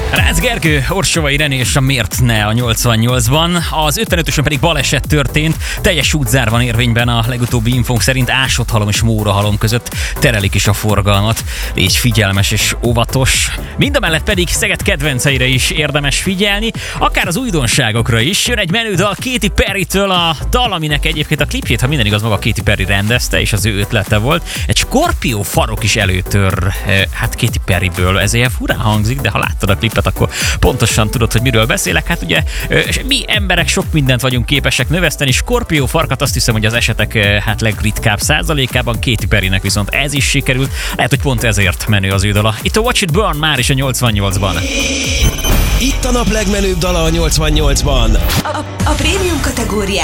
Rácz Gergő, Orsovai René és a Miért ne a 88-ban. Az 55-ösön pedig baleset történt. Teljes útzár van érvényben a legutóbbi infónk szerint ásott halom és mórahalom között terelik is a forgalmat. Légy figyelmes és óvatos. Mindamellett pedig Szeged kedvenceire is érdemes figyelni, akár az újdonságokra is. Jön egy menő dal Katy Perrytől, a dal, aminek egyébként a klipjét, ha minden igaz, maga Katy Perry rendezte, és az ő ötlete volt. Egy skorpió farok is előtör, Katy Perryből. Ez ilyen furán hangzik, de ha láttad a klipet, akkor pontosan tudod, hogy miről beszélek. Hát ugye mi emberek sok mindent vagyunk képesek növeszteni. Skorpió farkat azt hiszem, hogy az esetek legritkább százalékában, Katy Perrynek viszont ez is sikerült. Lehet, hogy pont ezért menő az ő dala. Itt a Watch It Burn már is a 88-ban. Itt a nap legmenőbb dala a 88-ban. A prémium kategóriában